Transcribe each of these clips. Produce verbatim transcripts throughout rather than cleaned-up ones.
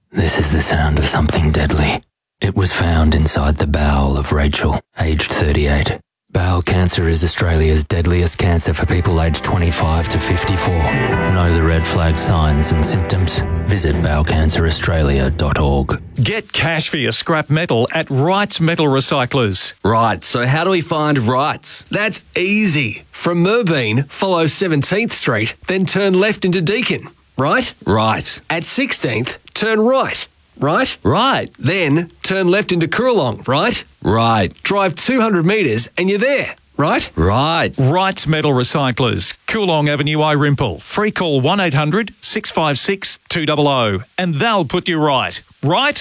This is the sound of something deadly. It was found inside the bowel of Rachel, aged thirty-eight. Bowel cancer is Australia's deadliest cancer for people aged twenty-five to fifty-four. Know the red flag signs and symptoms? Visit bowel cancer australia dot org. Get cash for your scrap metal at Wrights Metal Recyclers. Right, so how do we find Wrights? That's easy. From Merbeen, follow seventeenth Street, then turn left into Deakin. Right? Right. At sixteenth, turn right. Right? Right. Then turn left into Coorong. Right? Right. Drive two hundred metres and you're there. Right? Right. Wrights Metal Recyclers, Coorong Avenue, Irimple. Free call one eight hundred six five six two hundred and they'll put you right. Right?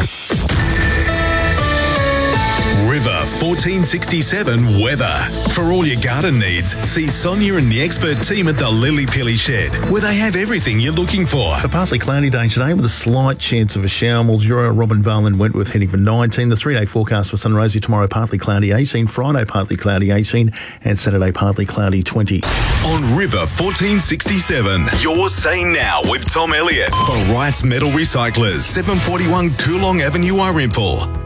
River fourteen sixty-seven weather. For all your garden needs, see Sonia and the expert team at the Lily Pilly Shed, where they have everything you're looking for. A partly cloudy day today with a slight chance of a shower. Mildura, Robinvale and Wentworth heading for nineteen. The three-day forecast for Sunrosy tomorrow, partly cloudy eighteen. Friday, partly cloudy eighteen. And Saturday, partly cloudy twenty. On River fourteen sixty-seven, you're saying now with Tom Elliott for Wrights Metal Recyclers, seven forty-one Coorong Avenue, Irimple.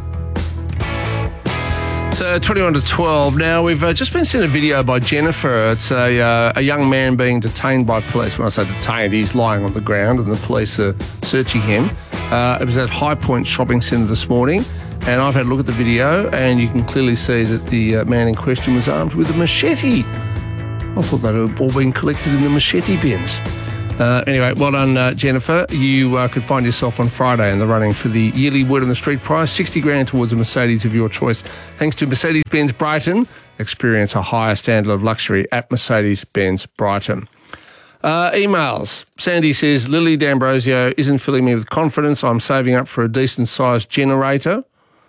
It's uh, twenty-one to twelve. Now, we've uh, just been sent a video by Jennifer. It's a, uh, a young man being detained by police. When I say detained, he's lying on the ground and the police are searching him. Uh, it was at High Point Shopping Centre this morning, and I've had a look at the video, and you can clearly see that the uh, man in question was armed with a machete. I thought they'd have all been collected in the machete bins. Uh, anyway, well done, uh, Jennifer. You uh, could find yourself on Friday in the running for the yearly Word on the Street prize, sixty grand towards a Mercedes of your choice. Thanks to Mercedes-Benz Brighton. Experience a higher standard of luxury at Mercedes-Benz Brighton. Uh, emails. Sandy says, Lily D'Ambrosio isn't filling me with confidence. I'm saving up for a decent-sized generator.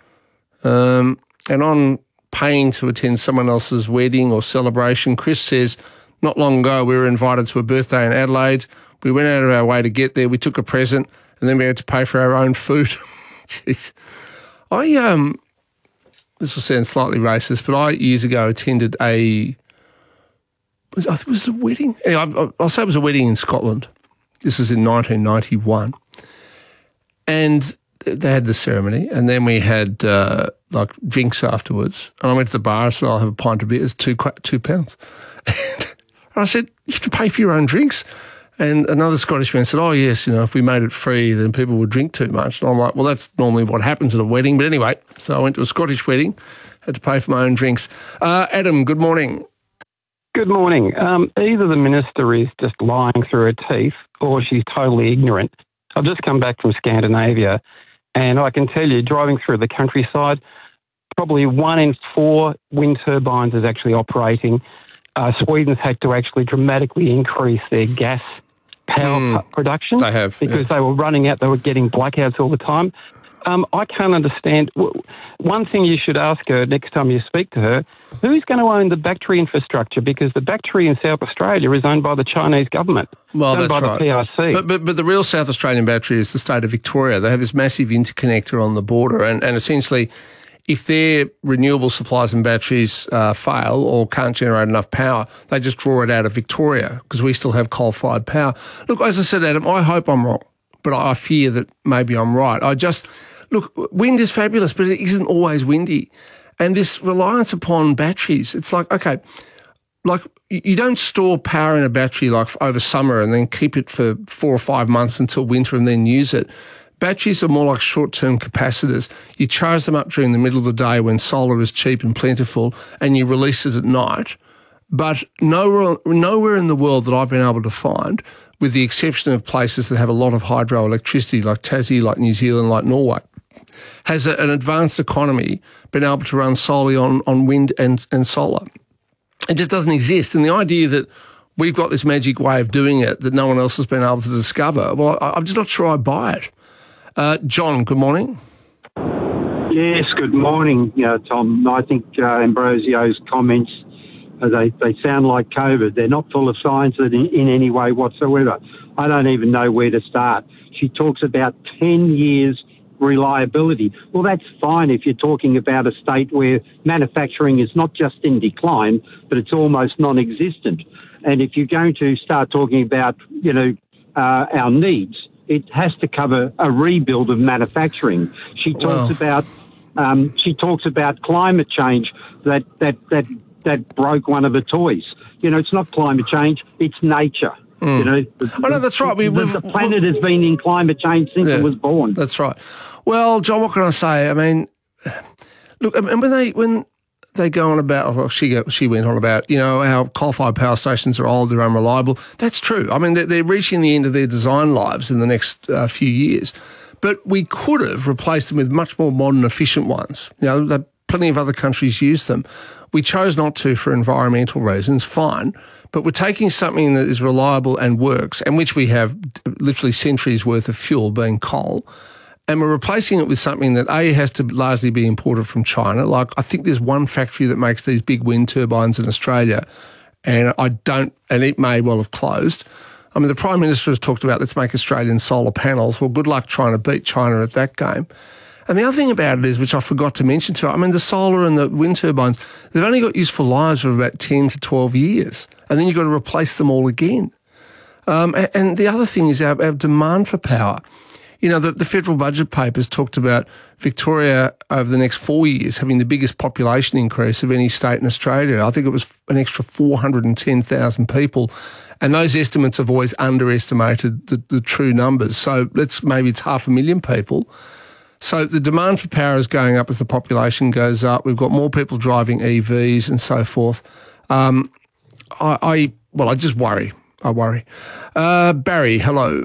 Um, and on paying to attend someone else's wedding or celebration, Chris says, not long ago, we were invited to a birthday in Adelaide. We went out of our way to get there. We took a present, and then we had to pay for our own food. Jeez. I, um, this will sound slightly racist, but I years ago attended a, I think it was a wedding. Anyway, I'll say it was a wedding in Scotland. This was in nineteen ninety-one. And they had the ceremony, and then we had, uh, like, drinks afterwards. And I went to the bar, so I'll have a pint of beer. It's two, two pounds. And I said, you have to pay for your own drinks. And another Scottish man said, oh, yes, you know, if we made it free, then people would drink too much. And I'm like, well, that's normally what happens at a wedding. But anyway, so I went to a Scottish wedding, had to pay for my own drinks. Uh, Adam, good morning. Good morning. Um, either the minister is just lying through her teeth or she's totally ignorant. I've just come back from Scandinavia, and I can tell you, driving through the countryside, probably one in four wind turbines is actually operating. Uh, Sweden's had to actually dramatically increase their gas power mm, production. They have. Because yeah. they were running out, they were getting blackouts all the time. Um, I can't understand. One thing you should ask her next time you speak to her, who's going to own the battery infrastructure? Because the battery in South Australia is owned by the Chinese government. Well, it's owned that's by right. the P R C. But, but, but the real South Australian battery is the state of Victoria. They have this massive interconnector on the border, and, and essentially, if their renewable supplies and batteries uh, fail or can't generate enough power, they just draw it out of Victoria because we still have coal-fired power. Look, as I said, Adam, I hope I'm wrong, but I fear that maybe I'm right. I just, look, wind is fabulous, but it isn't always windy. And this reliance upon batteries, it's like, okay, like you don't store power in a battery like over summer and then keep it for four or five months until winter and then use it. Batteries are more like short-term capacitors. You charge them up during the middle of the day when solar is cheap and plentiful, and you release it at night. But nowhere, nowhere in the world that I've been able to find, with the exception of places that have a lot of hydroelectricity like Tassie, like New Zealand, like Norway, has a, an advanced economy been able to run solely on, on wind and, and solar. It just doesn't exist. And the idea that we've got this magic way of doing it that no one else has been able to discover, well, I, I'm just not sure I buy it. Uh, John, good morning. Yes, good morning, uh, Tom. I think uh, Ambrosio's comments, uh, they, they sound like COVID. They're not full of science in, in any way whatsoever. I don't even know where to start. She talks about ten years reliability. Well, that's fine if you're talking about a state where manufacturing is not just in decline, but it's almost non-existent. And if you're going to start talking about, you know, uh, our needs, it has to cover a rebuild of manufacturing. She talks Well. about um, she talks about climate change that, that that that broke one of her toys. You know, it's not climate change; it's nature. Mm. You know, the, Oh, no, that's right. We- the, we've- the planet has been in climate change since Yeah. it was born. That's right. Well, John, what can I say? I mean, look, and when they when they go on about, well, she go, she went on about, you know, how coal-fired power stations are old, they're unreliable. That's true. I mean, they're, they're reaching the end of their design lives in the next uh, few years. But we could have replaced them with much more modern, efficient ones. You know, there- plenty of other countries use them. We chose not to for environmental reasons, fine. But we're taking something that is reliable and works, and which we have literally centuries worth of fuel, being coal, and we're replacing it with something that A, has to largely be imported from China. Like, I think there's one factory that makes these big wind turbines in Australia, and I don't, and it may well have closed. I mean, the Prime Minister has talked about let's make Australian solar panels. Well, good luck trying to beat China at that game. And the other thing about it is, which I forgot to mention to you, I mean, the solar and the wind turbines, they've only got useful lives of about ten to twelve years, and then you've got to replace them all again. Um, and, and the other thing is our, our demand for power. You know, the, the federal budget papers talked about Victoria over the next four years having the biggest population increase of any state in Australia. I think it was an extra four hundred ten thousand people. And those estimates have always underestimated the, the true numbers. So let's maybe it's half a million people. So the demand for power is going up as the population goes up. We've got more people driving E Vs and so forth. Um, I, I, well, I just worry. I worry. Uh, Barry, hello.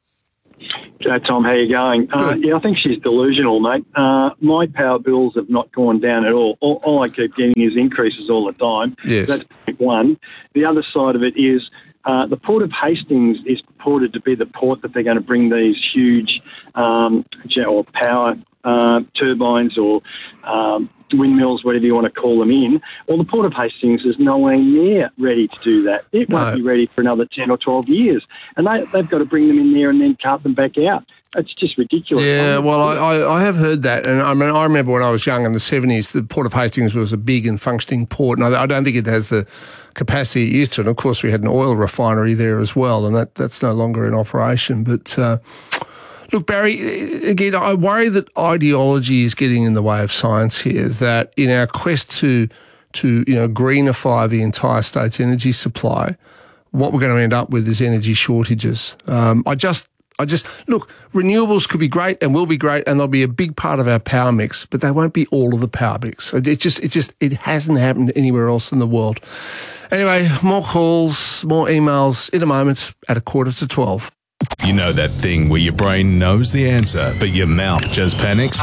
Uh, Tom, how you going? Uh, yeah, I think she's delusional, mate. Uh, my power bills have not gone down at all. all. All I keep getting is increases all the time. Yes. That's point one. The other side of it is uh, the Port of Hastings is purported to be the port that they're going to bring these huge um, jet or power uh, turbines or um, windmills, whatever you want to call them, in. Well, the Port of Hastings is nowhere near ready to do that. It No. won't be ready for another ten or twelve years. And they, they've got to bring them in there and then cart them back out. It's just ridiculous. Yeah, well, I, I, I have heard that. And I mean, I remember when I was young in the seventies, the Port of Hastings was a big and functioning port. And I, I don't think it has the capacity it used to. And, of course, we had an oil refinery there as well, and that, that's no longer in operation. But, uh, look, Barry, again, I worry that ideology is getting in the way of science here, that in our quest to, to you know, greenify the entire state's energy supply, what we're going to end up with is energy shortages. Um, I just... I just, look, renewables could be great and will be great and they'll be a big part of our power mix, but they won't be all of the power mix. It just, it just, it hasn't happened anywhere else in the world. Anyway, more calls, more emails in a moment at a quarter to twelve. You know that thing where your brain knows the answer, but your mouth just panics?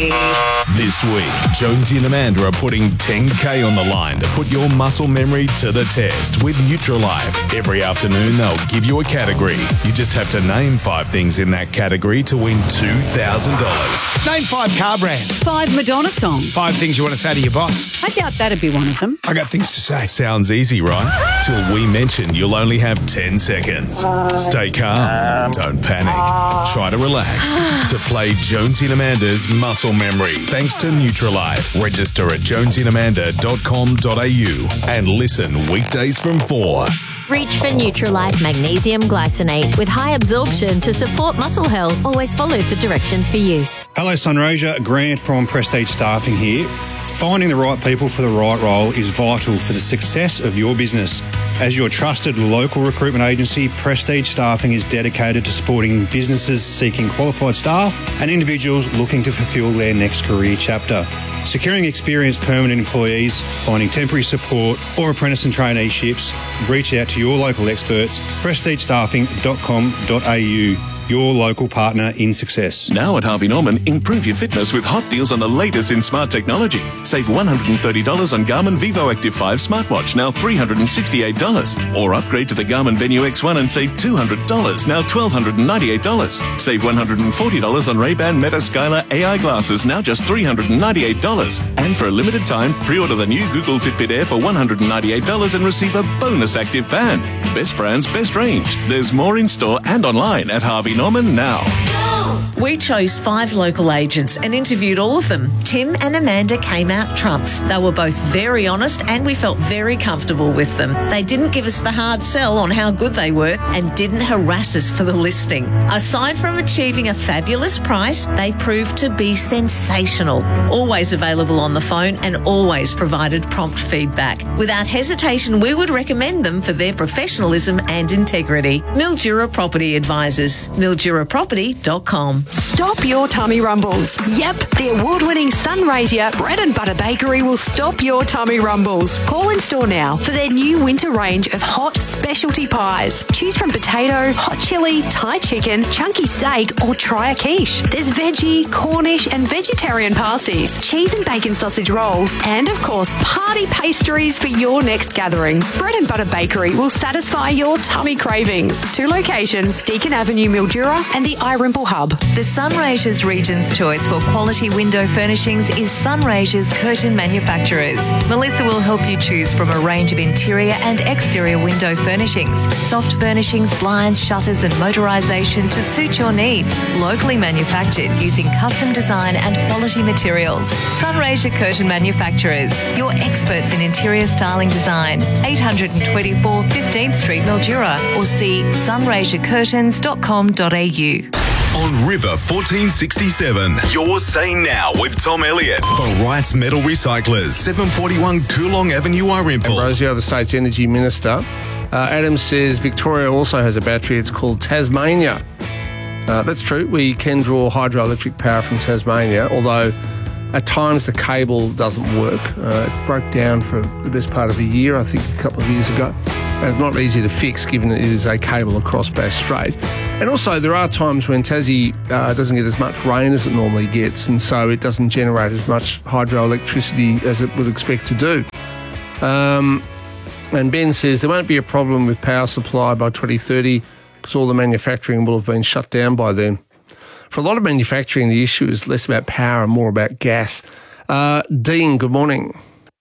This week, Jonesy and Amanda are putting ten K on the line to put your muscle memory to the test with Nutrilife. Every afternoon, they'll give you a category. You just have to name five things in that category to win two thousand dollars. Name five car brands. Five Madonna songs. Five things you want to say to your boss. I doubt that'd be one of them. I got things to say. Sounds easy, right? Till we mention you'll only have ten seconds. Stay calm. Don't panic. Try to relax. To play Jonesy and Amanda's Muscle Memory. Thanks to Nutrilife. Register at jonesy and amanda dot com dot a u and listen weekdays from four. Reach for Nutrilife Magnesium Glycinate with high absorption to support muscle health. Always follow the directions for use. Hello, Sunraysia. Grant from Prestige Staffing here. Finding the right people for the right role is vital for the success of your business. As your trusted local recruitment agency, Prestige Staffing is dedicated to supporting businesses seeking qualified staff and individuals looking to fulfil their next career chapter. Securing experienced permanent employees, finding temporary support or apprentice and traineeships, reach out to your local experts, prestige staffing dot com dot a u. Your local partner in success. Now at Harvey Norman, improve your fitness with hot deals on the latest in smart technology. Save one hundred thirty dollars on Garmin Vivo Active five smartwatch, now three hundred sixty-eight dollars. Or upgrade to the Garmin Venue X one and save two hundred dollars, now one thousand two hundred ninety-eight dollars. Save one hundred forty dollars on Ray-Ban Meta Skylar A I glasses, now just three hundred ninety-eight dollars. And for a limited time, pre-order the new Google Fitbit Air for one hundred ninety-eight dollars and receive a bonus active band. Best brands, best range. There's more in store and online at Harvey Norman now. We chose five local agents and interviewed all of them. Tim and Amanda came out trumps. They were both very honest and we felt very comfortable with them. They didn't give us the hard sell on how good they were and didn't harass us for the listing. Aside from achieving a fabulous price, they proved to be sensational. Always available on the phone and always provided prompt feedback. Without hesitation, we would recommend them for their professionalism and integrity. Mildura Property Advisors. mildura property dot com. Stop your tummy rumbles. Yep, the award-winning Sunraysia Bread and Butter Bakery will stop your tummy rumbles. Call in store now for their new winter range of hot specialty pies. Choose from potato, hot chili, Thai chicken, chunky steak, or try a quiche. There's veggie, Cornish, and vegetarian pasties, cheese and bacon sausage rolls, and of course, party pastries for your next gathering. Bread and Butter Bakery will satisfy your tummy cravings. Two locations, Deakin Avenue, Mildura, and the iRimple Hub. The Sunraysia's Region's choice for quality window furnishings is Sunraysia's Curtain Manufacturers. Melissa will help you choose from a range of interior and exterior window furnishings, soft furnishings, blinds, shutters and motorisation to suit your needs. Locally manufactured using custom design and quality materials. Sunraysia Curtain Manufacturers, your experts in interior styling design. eight twenty-four fifteenth Street, Mildura, or see sunraysia curtains dot com dot a u. On River fourteen sixty-seven, you're saying now with Tom Elliott for Wrights Metal Recyclers, seven forty-one Coolong Avenue, Irimple. Ambrosio, the state's energy minister. Uh, Adam says Victoria also has a battery. It's called Tasmania. Uh, that's true. We can draw hydroelectric power from Tasmania, although at times the cable doesn't work. Uh, it broke down for the best part of a year, I think a couple of years ago. And it's not easy to fix given it is a cable across Bass Strait. And also there are times when Tassie uh, doesn't get as much rain as it normally gets, and so it doesn't generate as much hydroelectricity as it would expect to do. Um, and Ben says there won't be a problem with power supply by twenty thirty because all the manufacturing will have been shut down by then. For a lot of manufacturing, the issue is less about power and more about gas. Uh, Dean, good morning.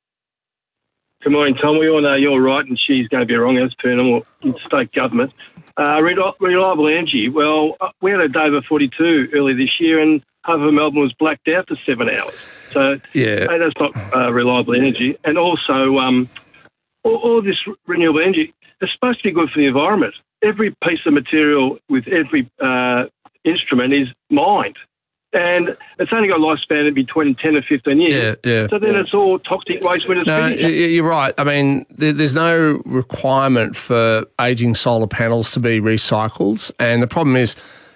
Good morning, Tom. We all know you're right and she's going to be wrong as per normal in state government. Uh, reliable energy. Well, we had a day over forty-two earlier this year and half of Melbourne was blacked out for seven hours. So yeah. hey, that's not uh, reliable energy. And also, um, all, all this renewable energy is supposed to be good for the environment. Every piece of material with every uh, instrument is mined. And it's only got a lifespan of between ten or fifteen years. Yeah, yeah. So then it's all toxic waste when it's no, finished. You're right. I mean, there, there's no requirement for ageing solar panels to be recycled. And the problem is,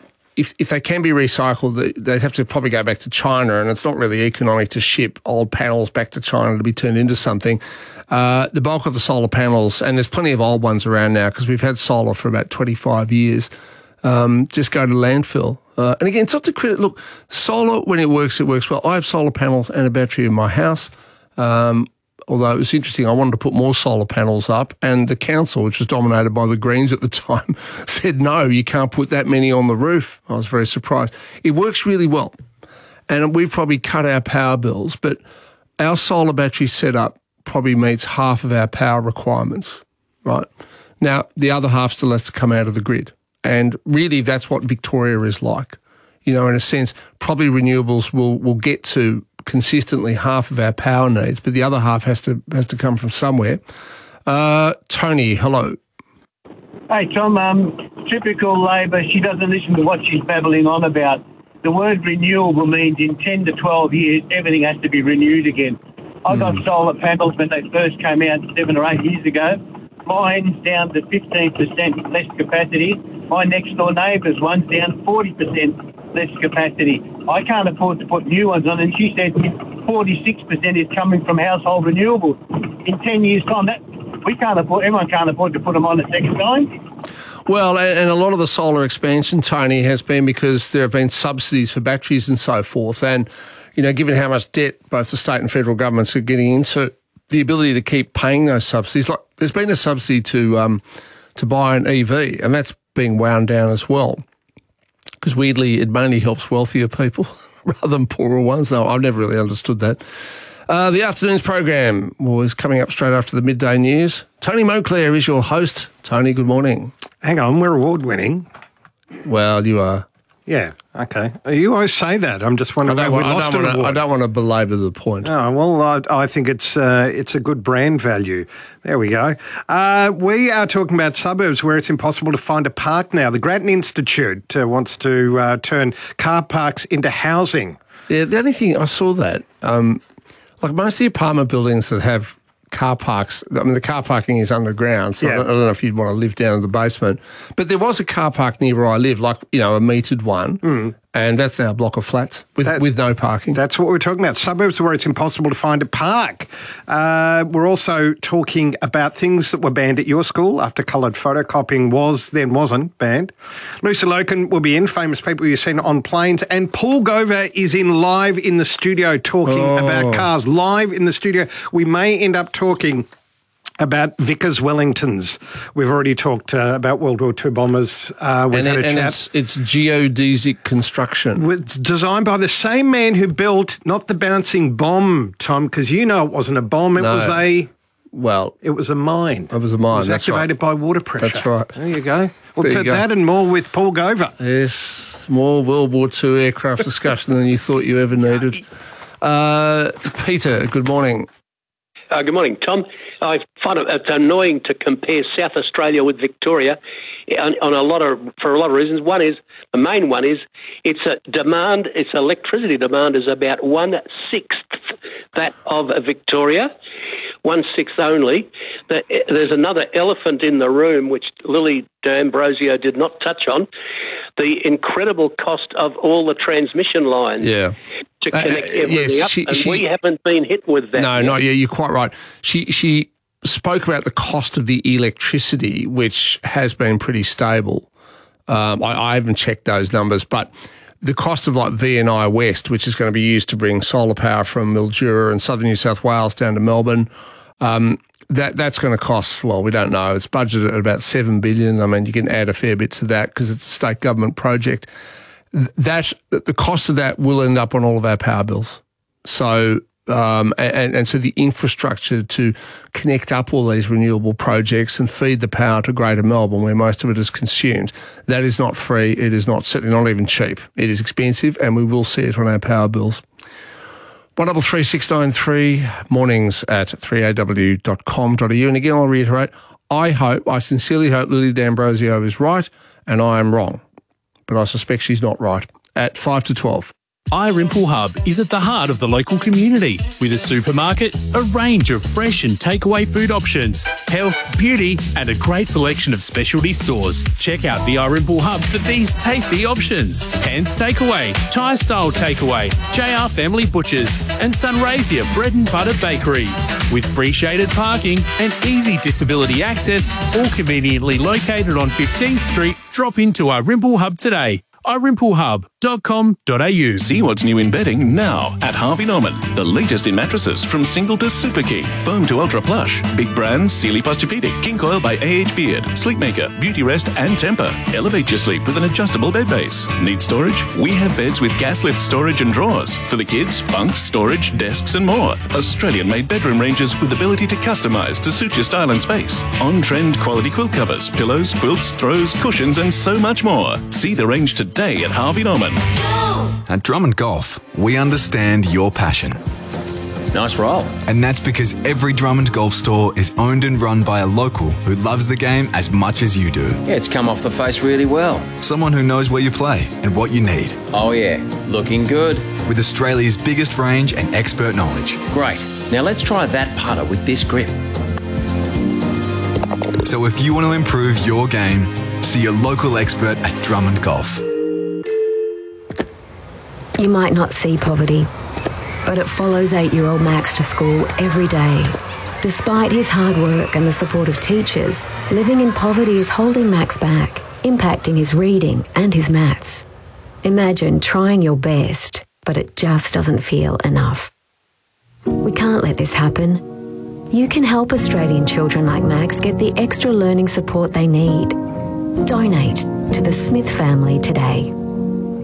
if if they can be recycled, they'd have to probably go back to China, and it's not really economic to ship old panels back to China to be turned into something. Uh, the bulk of the solar panels, and there's plenty of old ones around now because we've had solar for about twenty-five years, um, just go to landfill. Uh, and again, it's not to credit. Look, solar, when it works, it works well. I have solar panels and a battery in my house. Um, although it was interesting, I wanted to put more solar panels up, and the council, which was dominated by the Greens at the time, said, no, you can't put that many on the roof. I was very surprised. It works really well. And we've probably cut our power bills, but our solar battery setup probably meets half of our power requirements, right? Now, the other half still has to come out of the grid. And really, that's what Victoria is like. You know, in a sense, probably renewables will, will get to consistently half of our power needs, but the other half has to has to come from somewhere. Uh, Tony, hello. Hey, Tom, um, typical Labor, she doesn't listen to what she's babbling on about. The word renewable means in ten to twelve years, everything has to be renewed again. I got mm. solar panels when they first came out seven or eight years ago. Mine's down to fifteen percent less capacity. My next door neighbour's one's down forty percent less capacity. I can't afford to put new ones on, and she said forty-six percent is coming from household renewables. In ten years' time, that we can't afford, everyone can't afford to put them on a second time. Well, and a lot of the solar expansion, Tony, has been because there have been subsidies for batteries and so forth. And, you know, given how much debt both the state and federal governments are getting into, the ability to keep paying those subsidies, like there's been a subsidy to um, to buy an E V, and that's being wound down as well. Because weirdly, it mainly helps wealthier people rather than poorer ones. No, I've never really understood that. Uh, the afternoon's program well, is coming up straight after the midday news. Tony Moclair is your host. Tony, good morning. Hang on, we're award-winning. Well, you are. Yeah, okay. You always say that. I'm just wondering, I have don't, we want, I, lost don't an want to, I award? don't want to belabor the point. Oh, well, I, I think it's uh, it's a good brand value. There we go. Uh, we are talking about suburbs where it's impossible to find a park now. The Grattan Institute uh, wants to uh, turn car parks into housing. Yeah, the only thing, I saw that, um, like most of the apartment buildings that have car parks, I mean, the car parking is underground, so Yeah. I, don't, I don't know if you'd want to live down in the basement. But there was a car park near where I live, like, you know, a metered one, Mm. and that's now a block of flats with, That- with no parking. That's what we're talking about. Suburbs where it's impossible to find a park. Uh, we're also talking about things that were banned at your school after coloured photocopying was, then wasn't, banned. Lucy Loken will be in, famous people you've seen on planes. And Paul Gover is in live in the studio talking Oh. about cars. Live in the studio. We may end up talking about Vickers Wellingtons. We've already talked uh, about World War Two bombers. Uh, we've and had it- a and chat. it's, it's geodesic construction. It's designed by the same man who built not the bouncing bomb, Tom, because you know it wasn't a bomb. It No. was a well, it was a mine. It was a mine. It was that's activated right. by water pressure. That's right. There you go. We'll There you put go. that and more with Paul Gover. Yes, more World War Two aircraft discussion than you thought you ever needed. Uh, Peter, good morning. Uh, good morning, Tom. I find it it's annoying to compare South Australia with Victoria on, on a lot of for a lot of reasons. One is the main one is it's a demand. Its electricity demand is about one sixth that of Victoria, one sixth only. The, there's another elephant in the room which Lily D'Ambrosio did not touch on: the incredible cost of all the transmission lines. Yeah. To connect Uh, everything yes, up, she- and she- we haven't been hit with that. No, yet. not yet. You're quite right. She she spoke about the cost of the electricity, which has been pretty stable. Um, I, I haven't checked those numbers, but the cost of like V N I West, which is going to be used to bring solar power from Mildura and southern New South Wales down to Melbourne, um, that that's going to cost, well, we don't know. It's budgeted at about seven billion dollars. I mean, you can add a fair bit to that because it's a state government project. That the cost of that will end up on all of our power bills. So, um, and, and so the infrastructure to connect up all these renewable projects and feed the power to Greater Melbourne, where most of it is consumed, that is not free. It is not certainly not even cheap. It is expensive, and we will see it on our power bills. One double three six nine three mornings at three a w dot com dot a u. And again, I'll reiterate: I hope, I sincerely hope, Lily D'Ambrosio is right, and I am wrong. But I suspect she's not right. At five to twelve. iRimple Hub is at the heart of the local community with a supermarket, a range of fresh and takeaway food options, health, beauty, and a great selection of specialty stores. Check out the iRimple Hub for these tasty options: Hands Takeaway, Thai Style Takeaway, J R Family Butchers, and Sunraysia Bread and Butter Bakery. With free shaded parking and easy disability access, all conveniently located on fifteenth Street, drop into iRimple Hub today. i rimple hub dot com dot a u. See what's new in bedding now at Harvey Norman. The latest in mattresses from single to super king, foam to ultra plush. Big brands: Sealy Posturepedic, King Coil by A H Beard, Sleepmaker, Beauty Rest, and Temper. Elevate your sleep with an adjustable bed base. Need storage? We have beds with gas lift storage and drawers. For the kids, bunks, storage, desks, and more. Australian-made bedroom ranges with ability to customize to suit your style and space. On-trend quality quilt covers, pillows, quilts, throws, cushions, and so much more. See the range today at Harvey Norman. At Drummond Golf, we understand your passion. Nice roll. And that's because every Drummond Golf store is owned and run by a local who loves the game as much as you do. Yeah, it's come off the face really well. Someone who knows where you play and what you need. Oh yeah, looking good. With Australia's biggest range and expert knowledge. Great. Now let's try that putter with this grip. So if you want to improve your game, see your local expert at Drummond Golf. You might not see poverty, but it follows eight-year-old Max to school every day. Despite his hard work and the support of teachers, living in poverty is holding Max back, impacting his reading and his maths. Imagine trying your best, but it just doesn't feel enough. We can't let this happen. You can help Australian children like Max get the extra learning support they need. Donate to the Smith family today.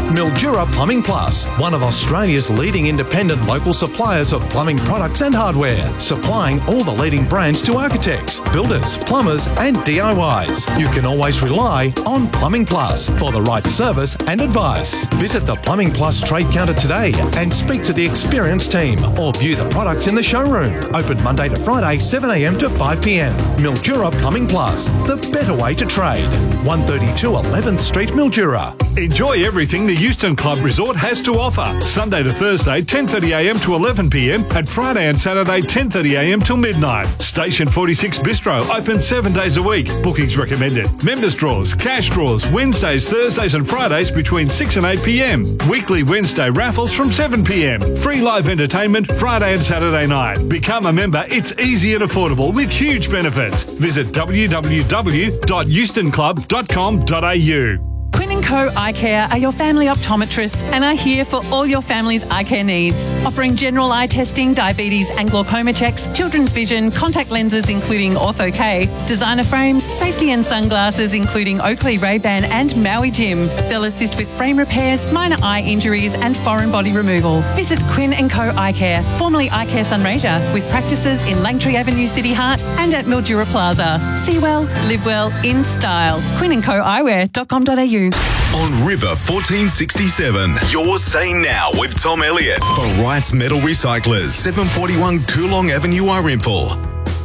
Mildura Plumbing Plus, one of Australia's leading independent local suppliers of plumbing products and hardware, supplying all the leading brands to architects, builders, plumbers and D I Ys. You can always rely on Plumbing Plus for the right service and advice. Visit the Plumbing Plus trade counter today and speak to the experienced team or view the products in the showroom. Open Monday to Friday, seven a m to five p m. Mildura Plumbing Plus, the better way to trade. one thirty-two eleventh Street, Mildura. Enjoy everything the Euston Club Resort has to offer. Sunday to Thursday, ten thirty a m to eleven p m and Friday and Saturday, ten thirty a m till midnight. Station forty-six Bistro, open seven days a week. Bookings recommended. Members draws, cash draws, Wednesdays, Thursdays and Fridays between six and eight p m. Weekly Wednesday raffles from seven p m. Free live entertainment Friday and Saturday night. Become a member. It's easy and affordable with huge benefits. Visit w w w dot euston club dot com dot a u. Quinn and Co Eye Care are your family optometrists and are here for all your family's eye care needs. Offering general eye testing, diabetes and glaucoma checks, children's vision, contact lenses including Ortho K, designer frames, safety and sunglasses including Oakley, Ray-Ban and Maui Jim. They'll assist with frame repairs, minor eye injuries and foreign body removal. Visit Quinn and Co Eye Care, formerly Eye Care Sunraysia, with practices in Langtree Avenue, City Heart and at Mildura Plaza. See well, live well, in style. quinn and co eyewear dot com dot a u. On River fourteen sixty-seven, you're saying now with Tom Elliott for Wright's Metal Recyclers, seven forty-one Coolong Avenue, Arimple.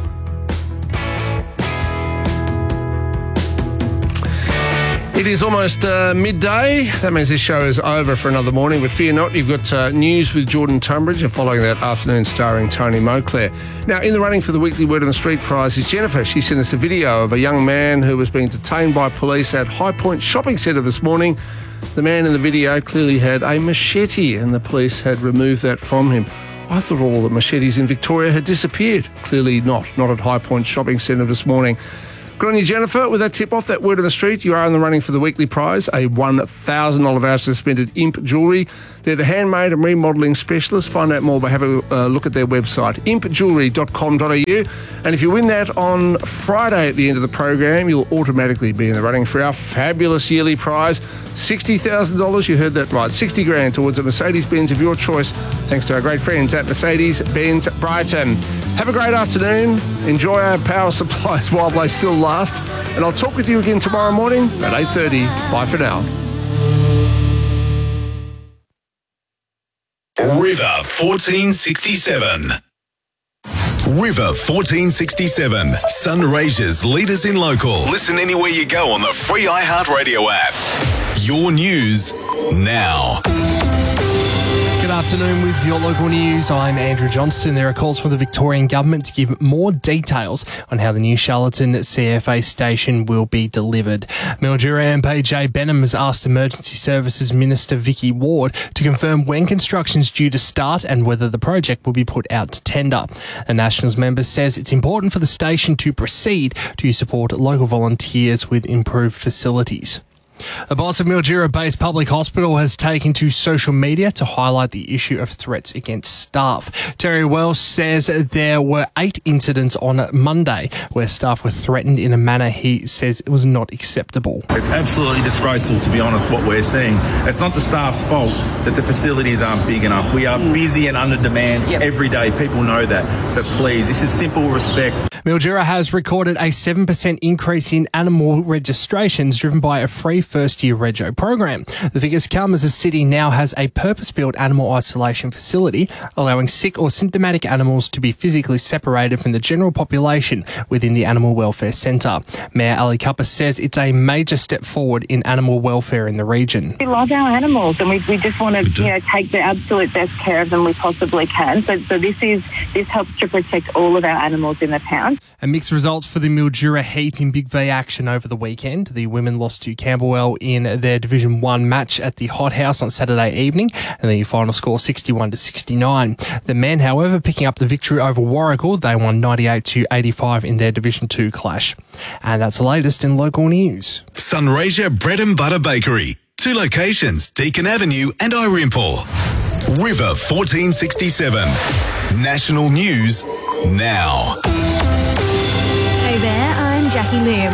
It is almost uh, midday. That means this show is over for another morning. But fear not, you've got uh, news with Jordan Tunbridge and following that afternoon starring Tony Moclair. Now, in the running for the weekly Word on the Street prize is Jennifer. She sent us a video of a young man who was being detained by police at High Point Shopping Centre this morning. The man in the video clearly had a machete and the police had removed that from him. I thought all the machetes in Victoria had disappeared. Clearly not. Not at High Point Shopping Centre this morning. Good on you, Jennifer. With that tip-off, that Word on the Street, you are in the running for the weekly prize, a one thousand dollars voucher spent at Imp Jewellery. They're the handmade and remodelling specialists. Find out more by having a uh, look at their website, imp jewellery dot com dot a u. And if you win that on Friday at the end of the program, you'll automatically be in the running for our fabulous yearly prize, sixty thousand dollars. You heard that right, sixty grand towards a Mercedes-Benz of your choice, thanks to our great friends at Mercedes-Benz Brighton. Have a great afternoon. Enjoy our power supplies while they still last. And I'll talk with you again tomorrow morning at eight thirty. Bye for now. River fourteen sixty-seven. River fourteen sixty-seven. Sunraysia's leaders in local. Listen anywhere you go on the free iHeartRadio app. Your news now. Good afternoon with your local news. I'm Andrew Johnston. There are calls from the Victorian Government to give more details on how the new Charlton C F A station will be delivered. Mildura M P Jay Benham has asked Emergency Services Minister Vicky Ward to confirm when construction is due to start and whether the project will be put out to tender. The Nationals member says it's important for the station to proceed to support local volunteers with improved facilities. The boss of Mildura-based public hospital has taken to social media to highlight the issue of threats against staff. Terry Welsh says there were eight incidents on Monday where staff were threatened in a manner he says it was not acceptable. It's absolutely disgraceful, to be honest, what we're seeing. It's not the staff's fault that the facilities aren't big enough. We are busy and under demand yep. every day. People know that. But please, this is simple respect. Mildura has recorded a seven percent increase in animal registrations driven by a free first-year rego program. The figures come as the city now has a purpose-built animal isolation facility, allowing sick or symptomatic animals to be physically separated from the general population within the Animal Welfare Centre. Mayor Ali Cuppa says it's a major step forward in animal welfare in the region. We love our animals and we, we just want to you know, take the absolute best care of them we possibly can. So, so this is this helps to protect all of our animals in the town. And mixed results for the Mildura Heat in Big V action over the weekend. The women lost to Camberwell in their Division one match at the Hot House on Saturday evening, and the final score sixty-one to sixty-nine. The men, however, picking up the victory over Warragul. They won ninety-eight to eighty-five in their Division two clash. And that's the latest in local news. Sunraysia Bread and Butter Bakery. Two locations, Deakin Avenue and Irimple. River fourteen sixty-seven. National News now. Hey there, I'm Jackie Liam.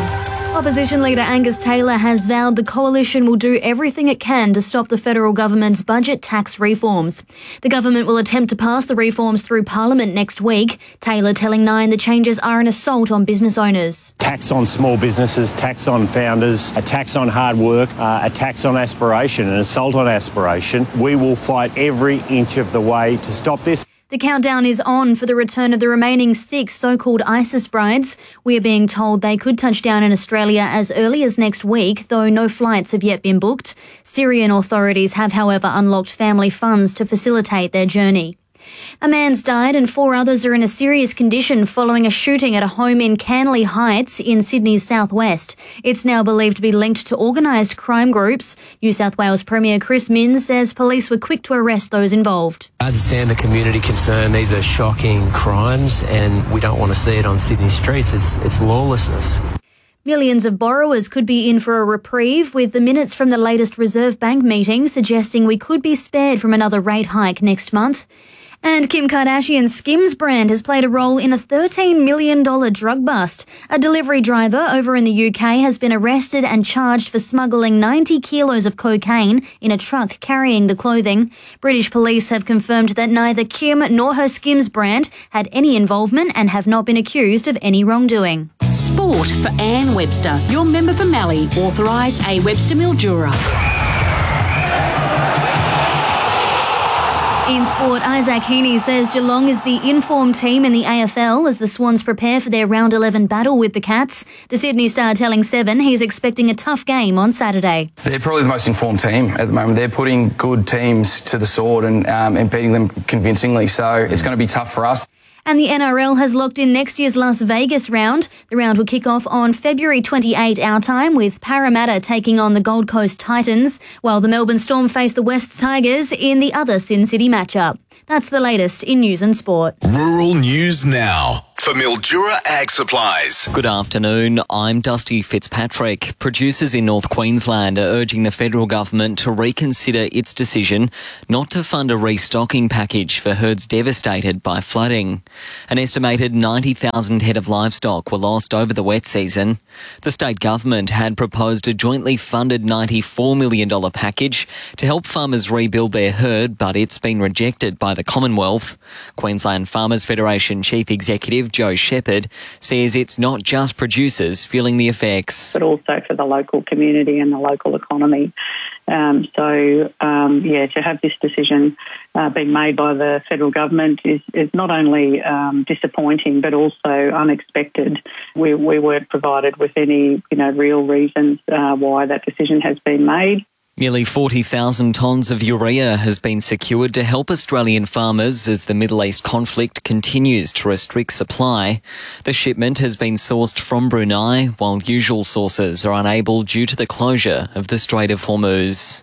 Opposition leader Angus Taylor has vowed the coalition will do everything it can to stop the federal government's budget tax reforms. The government will attempt to pass the reforms through Parliament next week. Taylor telling Nine the changes are an assault on business owners. Tax on small businesses, tax on founders, a tax on hard work, uh, a tax on aspiration, an assault on aspiration. We will fight every inch of the way to stop this. The countdown is on for the return of the remaining six so-called ISIS brides. We are being told they could touch down in Australia as early as next week, though no flights have yet been booked. Syrian authorities have, however, unlocked family funds to facilitate their journey. A man's died and four others are in a serious condition following a shooting at a home in Canley Heights in Sydney's southwest. It's now believed to be linked to organised crime groups. New South Wales Premier Chris Minns says police were quick to arrest those involved. I understand the community concern. These are shocking crimes and we don't want to see it on Sydney streets. It's, it's lawlessness. Millions of borrowers could be in for a reprieve, with the minutes from the latest Reserve Bank meeting suggesting we could be spared from another rate hike next month. And Kim Kardashian's Skims brand has played a role in a thirteen million dollars drug bust. A delivery driver over in the U K has been arrested and charged for smuggling ninety kilos of cocaine in a truck carrying the clothing. British police have confirmed that neither Kim nor her Skims brand had any involvement and have not been accused of any wrongdoing. Sport for Anne Webster, your member for Mallee, authorised A Webster Mildura. In sport, Isaac Heaney says Geelong is the informed team in the A F L as the Swans prepare for their round eleven battle with the Cats. The Sydney Star telling Seven he's expecting a tough game on Saturday. They're probably the most informed team at the moment. They're putting good teams to the sword and, um, and beating them convincingly, so it's going to be tough for us. And the N R L has locked in next year's Las Vegas round. The round will kick off on February twenty-eighth our time, with Parramatta taking on the Gold Coast Titans, while the Melbourne Storm face the West Tigers in the other Sin City matchup. That's the latest in news and sport. Rural News Now for Mildura Ag Supplies. Good afternoon, I'm Dusty Fitzpatrick. Producers in North Queensland are urging the federal government to reconsider its decision not to fund a restocking package for herds devastated by flooding. An estimated ninety thousand head of livestock were lost over the wet season. The state government had proposed a jointly funded ninety-four million dollars package to help farmers rebuild their herd, but it's been rejected by the Commonwealth. Queensland Farmers Federation Chief Executive Joe Shepherd says it's not just producers feeling the effects, but also for the local community and the local economy. Um, so, um, yeah, to have this decision uh, being made by the federal government is, is not only um, disappointing but also unexpected. We, we weren't provided with any, you know, real reasons uh, why that decision has been made. Nearly forty thousand tonnes of urea has been secured to help Australian farmers as the Middle East conflict continues to restrict supply. The shipment has been sourced from Brunei, while usual sources are unable due to the closure of the Strait of Hormuz.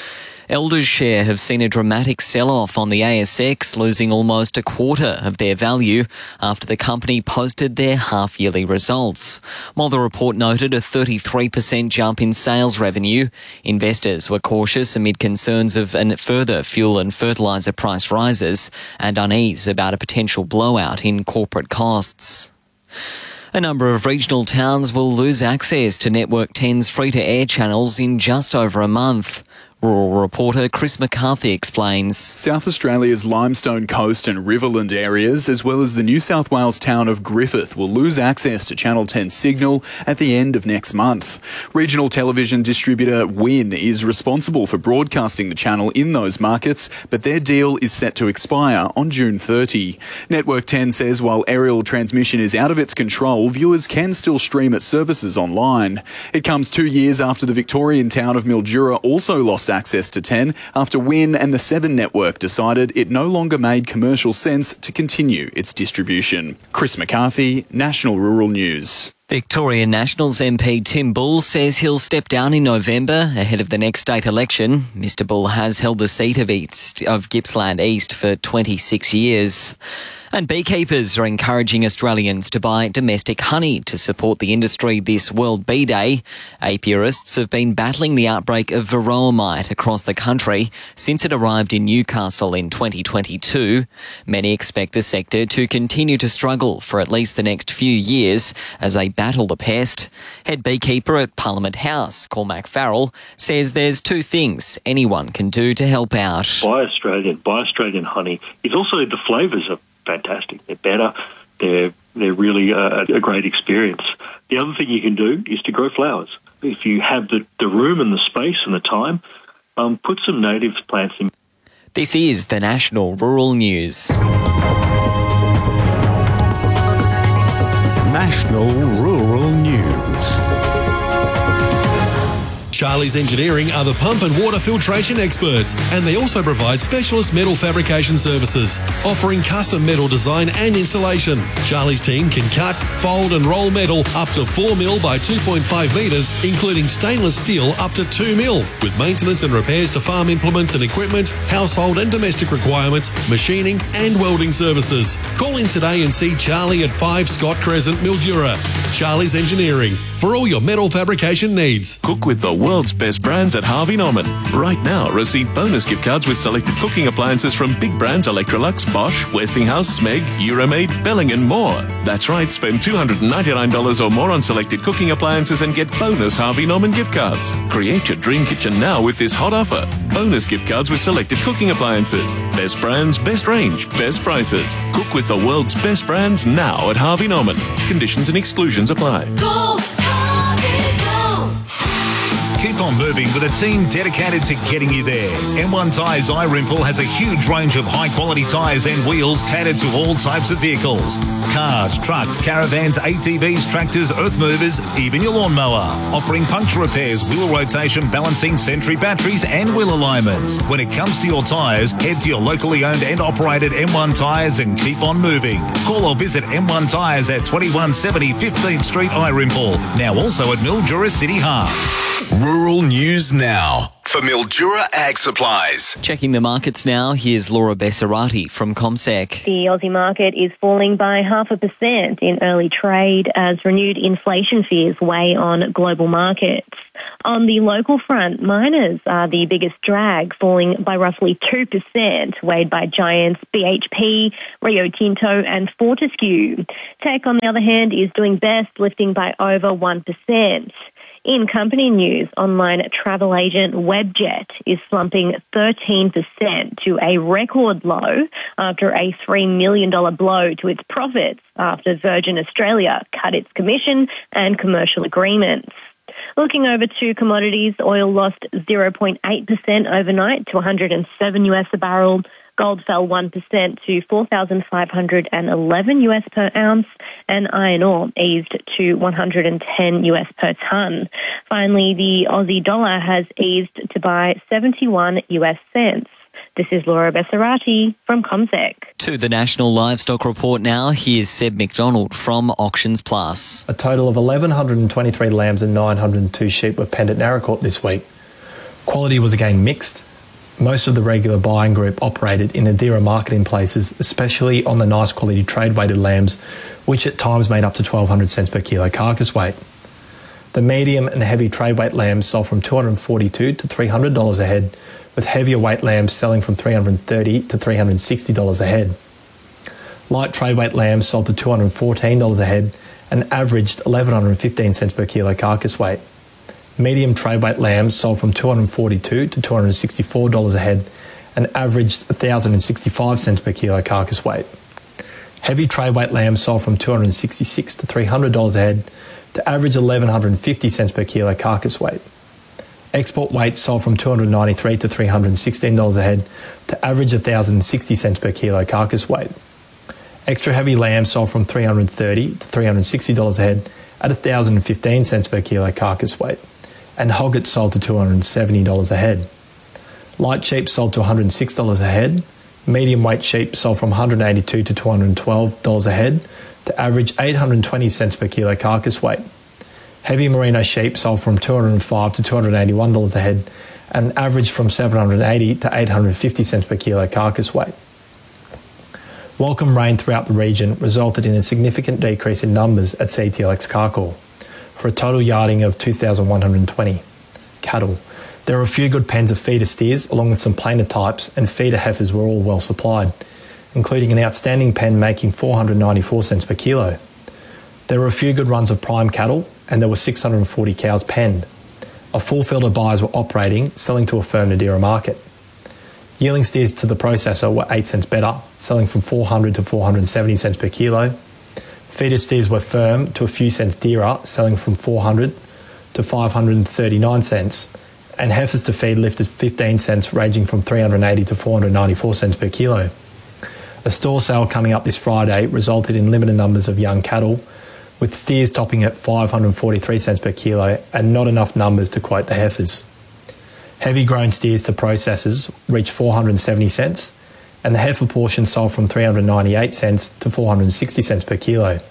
Elders share have seen a dramatic sell-off on the A S X, losing almost a quarter of their value after the company posted their half-yearly results. While the report noted a thirty-three percent jump in sales revenue, investors were cautious amid concerns of an further fuel and fertiliser price rises and unease about a potential blowout in corporate costs. A number of regional towns will lose access to Network ten's free-to-air channels in just over a month. Rural reporter Chris McCarthy explains. South Australia's Limestone Coast and Riverland areas, as well as the New South Wales town of Griffith, will lose access to Channel ten signal at the end of next month. Regional television distributor Win is responsible for broadcasting the channel in those markets, but their deal is set to expire on June thirtieth. Network ten says while aerial transmission is out of its control, viewers can still stream its services online. It comes two years after the Victorian town of Mildura also lost access to ten after Win and the Seven network decided it no longer made commercial sense to continue its distribution. Chris McCarthy, National Rural News. Victorian Nationals M P Tim Bull says he'll step down in November ahead of the next state election. Mister Bull has held the seat of, East, of Gippsland East for twenty-six years. And beekeepers are encouraging Australians to buy domestic honey to support the industry this World Bee Day. Apiarists have been battling the outbreak of varroa mite across the country since it arrived in Newcastle in twenty twenty-two. Many expect the sector to continue to struggle for at least the next few years as they battle the pest. Head beekeeper at Parliament House, Cormac Farrell, says there's two things anyone can do to help out. Buy Australian, buy Australian honey. It's also the flavours are fantastic. They're better. They're they're really a, a great experience. The other thing you can do is to grow flowers. If you have the, the room and the space and the time, um, put some native plants in. This is the National Rural News. National Rural News. Charlie's Engineering are the pump and water filtration experts, and they also provide specialist metal fabrication services, offering custom metal design and installation. Charlie's team can cut, fold and roll metal up to four mil by two point five metres, including stainless steel up to two mil, with maintenance and repairs to farm implements and equipment, household and domestic requirements, machining and welding services. Call in today and see Charlie at five Scott Crescent, Mildura. Charlie's Engineering, for all your metal fabrication needs. Cook with the world's best brands at Harvey Norman. Right now, receive bonus gift cards with selected cooking appliances from big brands Electrolux, Bosch, Westinghouse, Smeg, Euromaid, Belling and more. That's right, spend two hundred ninety-nine dollars or more on selected cooking appliances and get bonus Harvey Norman gift cards. Create your dream kitchen now with this hot offer. Bonus gift cards with selected cooking appliances. Best brands, best range, best prices. Cook with the world's best brands now at Harvey Norman. Conditions and exclusions apply. Go, Harvey, go. Keep on moving with a team dedicated to getting you there. M one Tyres iRimple has a huge range of high-quality tyres and wheels catered to all types of vehicles. Cars, trucks, caravans, A T Vs, tractors, earth movers, even your lawnmower. Offering puncture repairs, wheel rotation, balancing, Sentry batteries and wheel alignments. When it comes to your tyres, head to your locally owned and operated M one Tyres and keep on moving. Call or visit M one Tyres at twenty-one seventy fifteenth Street iRimple. Now also at Mildura City Hub. Rural News Now for Mildura Ag Supplies. Checking the markets now, here's Laura Bessarati from CommSec. The Aussie market is falling by half a percent in early trade as renewed inflation fears weigh on global markets. On the local front, miners are the biggest drag, falling by roughly two percent, weighed by giants B H P, Rio Tinto and Fortescue. Tech, on the other hand, is doing best, lifting by over one percent. In company news, online travel agent Webjet is slumping thirteen percent to a record low after a three million dollars blow to its profits after Virgin Australia cut its commission and commercial agreements. Looking over to commodities, oil lost zero point eight percent overnight to one hundred seven US a barrel. Gold fell one percent to four thousand five hundred eleven US per ounce, and iron ore eased to one hundred ten US per tonne. Finally, the Aussie dollar has eased to buy seventy-one US cents. This is Laura Bessarati from CommSec. To the National Livestock Report now, here's Seb McDonald from Auctions Plus. A total of one thousand one hundred twenty-three lambs and nine hundred two sheep were penned at Naracoorte this week. Quality was again mixed. Most of the regular buying group operated in Adira marketing places, especially on the nice quality trade-weighted lambs, which at times made up to twelve hundred cents per kilo carcass weight. The medium and heavy trade-weight lambs sold from two hundred forty-two dollars to three hundred dollars a head, with heavier weight lambs selling from three hundred thirty dollars to three hundred sixty dollars a head. Light trade-weight lambs sold to two hundred fourteen dollars a head and averaged one thousand one hundred fifteen cents per kilo carcass weight. Medium trade-weight lambs sold from two hundred forty-two dollars to two hundred sixty-four dollars a head and averaged one thousand sixty-five cents per kilo carcass weight. Heavy trade-weight lambs sold from two hundred sixty-six dollars to three hundred dollars a head to average one thousand one hundred fifty cents per kilo carcass weight. Export weights sold from two hundred ninety-three dollars to three hundred sixteen dollars a head to average one thousand sixty cents per kilo carcass weight. Extra heavy lambs sold from three hundred thirty dollars to three hundred sixty dollars a head at one thousand fifteen cents per kilo carcass weight, and hoggets sold to two hundred seventy dollars a head. Light sheep sold to one hundred six dollars a head. Medium weight sheep sold from one hundred eighty-two dollars to two hundred twelve dollars a head to average eight hundred twenty cents per kilo carcass weight. Heavy merino sheep sold from two hundred five dollars to two hundred eighty-one dollars a head and averaged from seven hundred eighty dollars to eight hundred fifty cents per kilo carcass weight. Welcome rain throughout the region resulted in a significant decrease in numbers at C T L X Carcool, for a total yarding of two thousand one hundred twenty cattle. There were a few good pens of feeder steers, along with some plainer types, and feeder heifers were all well supplied, including an outstanding pen making four hundred ninety-four cents per kilo. There were a few good runs of prime cattle, and there were six hundred forty cows penned. A full field of buyers were operating, selling to a firm Nadira market. Yearling steers to the processor were eight cents better, selling from four hundred to four hundred seventy cents per kilo. Feeder steers were firm to a few cents dearer, selling from four hundred to five hundred thirty-nine cents, and heifers to feed lifted fifteen cents, ranging from three hundred eighty to four hundred ninety-four cents per kilo. A store sale coming up this Friday resulted in limited numbers of young cattle, with steers topping at five hundred forty-three cents per kilo and not enough numbers to quote the heifers. Heavy grown steers to processors reached four hundred seventy cents, and the heifer portion sold from three hundred ninety-eight cents to four hundred sixty cents per kilo.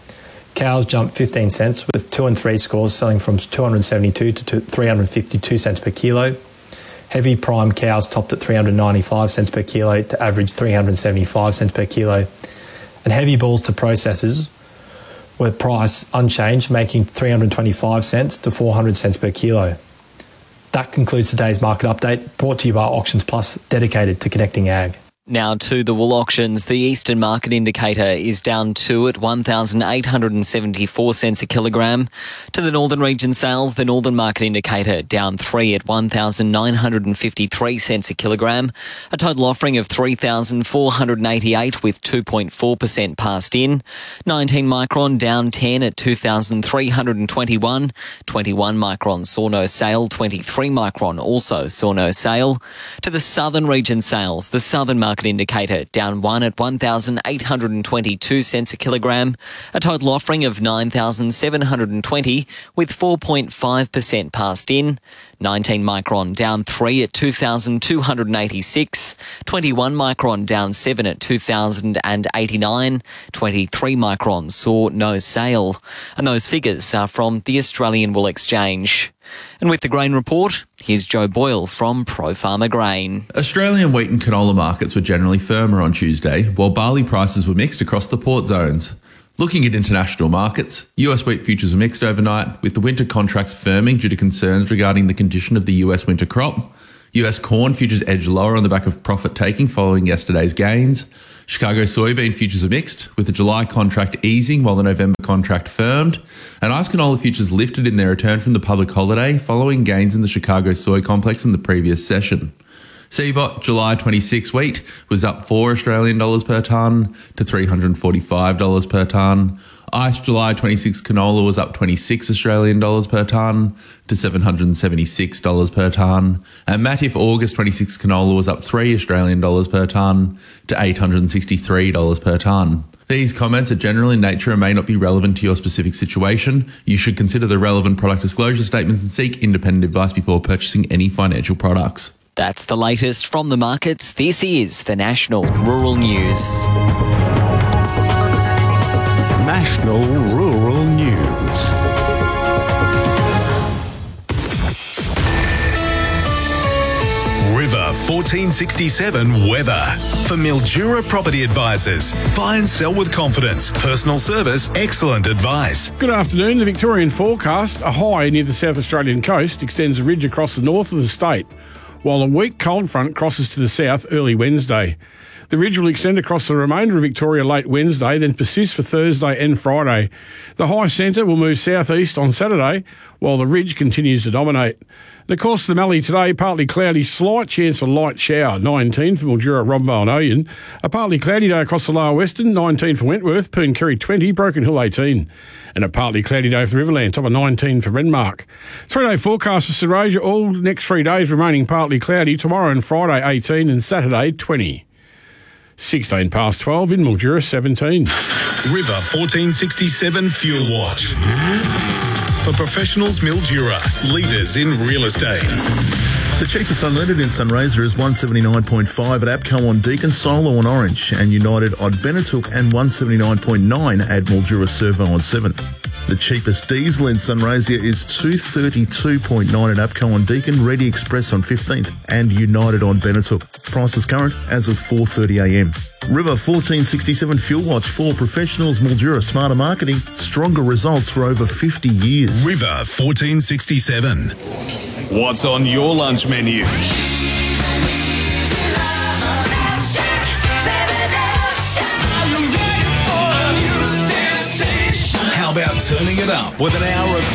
Cows jumped fifteen cents, with two and three scores selling from two hundred seventy-two to three hundred fifty-two cents per kilo. Heavy prime cows topped at three hundred ninety-five cents per kilo to average three hundred seventy-five cents per kilo, and heavy bulls to processors were priced unchanged, making three hundred twenty-five cents to four hundred cents per kilo. That concludes today's market update, brought to you by Auctions Plus, dedicated to connecting ag. Now to the wool auctions. The Eastern Market Indicator is down two at one thousand eight hundred seventy-four cents a kilogram. To the Northern Region sales, the Northern Market Indicator down three at one thousand nine hundred fifty-three cents a kilogram. A total offering of three thousand four hundred eighty-eight with two point four percent passed in. nineteen micron down ten at two thousand three hundred twenty-one. twenty-one micron saw no sale. twenty-three micron also saw no sale. To the Southern Region sales, the Southern Market Indicator down one at one thousand eight hundred twenty-two cents a kilogram. A total offering of nine thousand seven hundred twenty with four point five percent passed in. nineteen micron down three at two thousand two hundred eighty-six. twenty-one micron down seven at two thousand eighty-nine. twenty-three micron saw no sale. And those figures are from the Australian Wool Exchange. And with the grain report, here's Joe Boyle from Pro Farmer Grain. Australian wheat and canola markets were generally firmer on Tuesday, while barley prices were mixed across the port zones. Looking at international markets, U S wheat futures were mixed overnight, with the winter contracts firming due to concerns regarding the condition of the U S winter crop. U S corn futures edged lower on the back of profit-taking following yesterday's gains. Chicago soybean futures are mixed, with the July contract easing while the November contract firmed. And ice canola futures lifted in their return from the public holiday following gains in the Chicago soy complex in the previous session. C B O T July twenty-six wheat was up four Australian dollars per tonne to three hundred forty-five dollars per tonne. I C E July twenty-six canola was up twenty-six Australian dollars per tonne to seven hundred seventy-six dollars per tonne. And Matif August twenty-six canola was up three Australian dollars per tonne to eight hundred sixty-three dollars per tonne. These comments are general in nature and may not be relevant to your specific situation. You should consider the relevant product disclosure statements and seek independent advice before purchasing any financial products. That's the latest from the markets. This is the National Rural News. National Rural News. River fourteen sixty-seven weather. For Mildura Property Advisors. Buy and sell with confidence. Personal service, excellent advice. Good afternoon. The Victorian forecast, a high near the South Australian coast, extends a ridge across the north of the state, while a weak cold front crosses to the south early Wednesday. The ridge will extend across the remainder of Victoria late Wednesday, then persist for Thursday and Friday. The high centre will move southeast on Saturday, while the ridge continues to dominate. The course of the Mallee today, partly cloudy, slight chance of light shower, nineteen for Mildura, Rombo and Oyen. A partly cloudy day across the lower western, nineteen for Wentworth, Pooncarie twenty, Broken Hill eighteen. And a partly cloudy day for the Riverland, top of nineteen for Renmark. Three-day forecast for St Rosia, all next three days remaining partly cloudy, tomorrow and Friday eighteen and Saturday twenty. sixteen past twelve in Mildura, seventeen. River fourteen sixty-seven Fuel Watch. For professionals, Mildura, leaders in real estate. The cheapest unleaded in Sunraysia is one seventy-nine point five at Abco on Deakin, Solo on Orange, and United on Benetook, and one seventy-nine point nine at Mildura Servo on seventh. The cheapest diesel in Sunraysia is two thirty-two point nine at APCO on Deakin, Ready Express on fifteenth and United on Benetuk. Prices current as of four thirty a m. River fourteen sixty-seven Fuel Watch for professionals, Mildura, smarter marketing, stronger results for over fifty years. River fourteen sixty-seven. What's on your lunch menu? How about turning it up with an hour of